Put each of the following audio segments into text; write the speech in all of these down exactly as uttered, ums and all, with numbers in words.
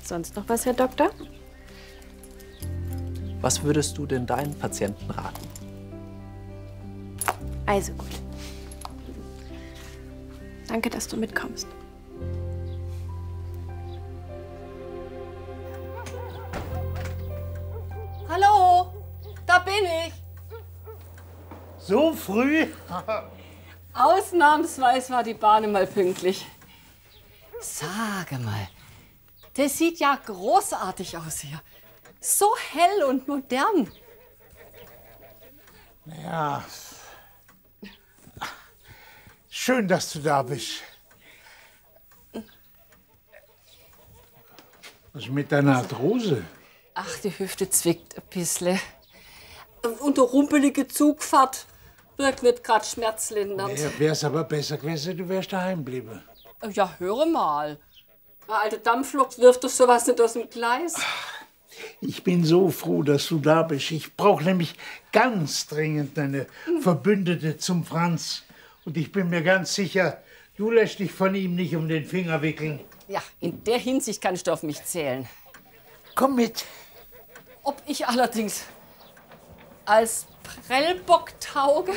Sonst noch was, Herr Doktor? Was würdest du denn deinen Patienten raten? Also gut. Danke, dass du mitkommst. Hallo, da bin ich. So früh? Ausnahmsweise war die Bahn mal pünktlich. Sage mal, das sieht ja großartig aus hier. So hell und modern. Ja. Schön, dass du da bist. Was ist mit deiner Arthrose? Ach, die Hüfte zwickt ein bisschen. Und eine rumpelige Zugfahrt wirkt nicht gerade schmerzlindernd. Ja, wär's aber besser gewesen, du wärst daheim geblieben. Ja, höre mal. Eine alte Dampflok wirft doch sowas nicht aus dem Gleis. Ich bin so froh, dass du da bist. Ich brauche nämlich ganz dringend eine Verbündete zum Franz. Und ich bin mir ganz sicher, du lässt dich von ihm nicht um den Finger wickeln. Ja, in der Hinsicht kannst du auf mich zählen. Komm mit. Ob ich allerdings als Prellbock tauge?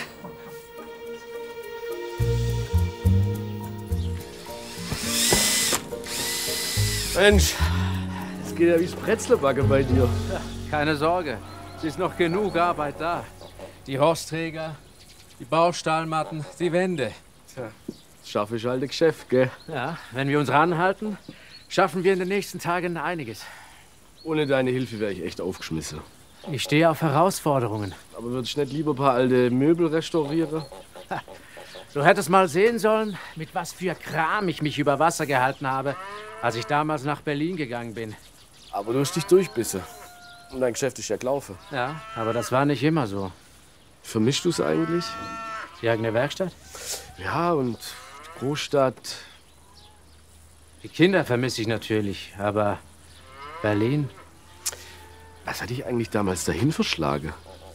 Mensch, es geht ja wie Spretzlebacke bei dir. Ja, keine Sorge, es ist noch genug Arbeit da. Die Horsträger, die Baustahlmatten, die Wände. Tja, das schaffe ich alte Geschäft, gell? Ja, wenn wir uns ranhalten, schaffen wir in den nächsten Tagen einiges. Ohne deine Hilfe wäre ich echt aufgeschmissen. Ich stehe auf Herausforderungen. Aber würde ich nicht lieber ein paar alte Möbel restaurieren? Ha, du hättest mal sehen sollen, mit was für Kram ich mich über Wasser gehalten habe, als ich damals nach Berlin gegangen bin. Aber du hast dich durchbissen. Und dein Geschäft ist ja gelaufen. Ja, aber das war nicht immer so. Vermischst du es eigentlich? Die eigene Werkstatt? Ja, und die Großstadt. Die Kinder vermisse ich natürlich, aber Berlin? Was hat dich eigentlich damals dahin verschlagen?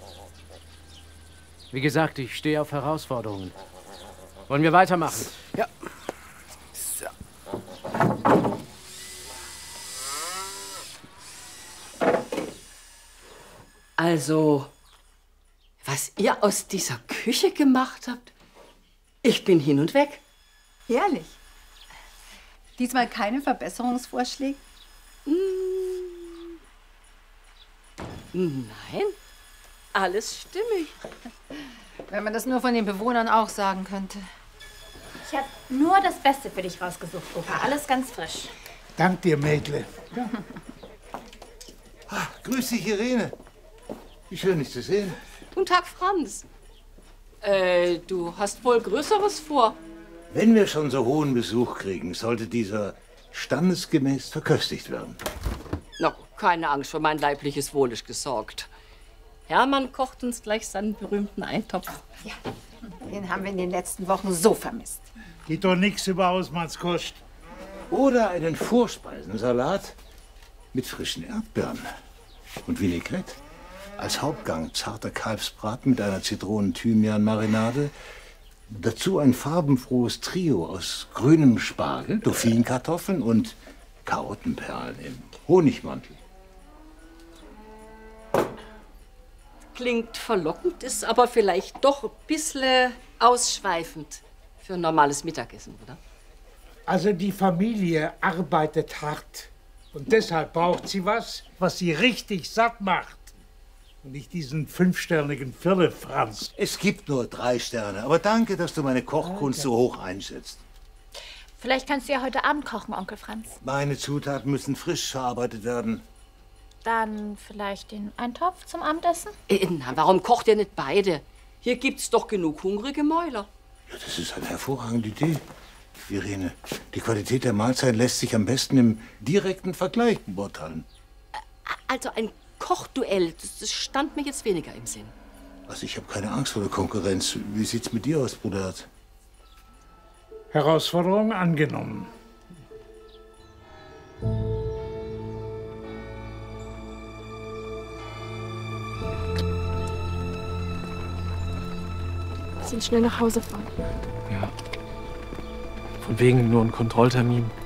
Wie gesagt, ich stehe auf Herausforderungen. Wollen wir weitermachen? Ja. So. Also, was ihr aus dieser Küche gemacht habt, ich bin hin und weg. Ehrlich? Diesmal keine Verbesserungsvorschläge? Nein, alles stimmig. Wenn man das nur von den Bewohnern auch sagen könnte. Ich habe nur das Beste für dich rausgesucht, Opa. Alles ganz frisch. Dank dir, Mädle. Ja. Ah, grüß dich, Irene. Wie schön, dich zu sehen. Guten Tag, Franz. Äh, du hast wohl Größeres vor. Wenn wir schon so hohen Besuch kriegen, sollte dieser standesgemäß verköstigt werden. Na, keine Angst, für mein leibliches Wohl ist gesorgt. Hermann kocht uns gleich seinen berühmten Eintopf. Ja, den haben wir in den letzten Wochen so vermisst. Geht doch nichts über Hausmannskost. Oder einen Vorspeisensalat mit frischen Erdbeeren und Vinaigrette. Als Hauptgang zarter Kalbsbraten mit einer Zitronen-Thymian-Marinade. Dazu ein farbenfrohes Trio aus grünem Spargel, Dauphinkartoffeln und Karottenperlen im Honigmantel. Klingt verlockend, ist aber vielleicht doch ein bisschen ausschweifend für ein normales Mittagessen, oder? Also die Familie arbeitet hart. Und deshalb braucht sie was, was sie richtig satt macht. Und nicht diesen fünfsternigen Firlefanz. Es gibt nur drei Sterne, aber danke, dass du meine Kochkunst so hoch einschätzt. Vielleicht kannst du ja heute Abend kochen, Onkel Franz. Meine Zutaten müssen frisch verarbeitet werden. Dann vielleicht den Eintopf zum Abendessen? Äh, na, warum kocht ihr nicht beide? Hier gibt's doch genug hungrige Mäuler. Ja, das ist eine hervorragende Idee, Irene. Die Qualität der Mahlzeit lässt sich am besten im direkten Vergleich beurteilen. Also ein Kochduell, das, das stand mir jetzt weniger im Sinn. Also ich habe keine Angst vor der Konkurrenz. Wie sieht's mit dir aus, Bruder? Herausforderung angenommen. Wir sind schnell nach Hause fahren. Ja. Von wegen nur ein Kontrolltermin.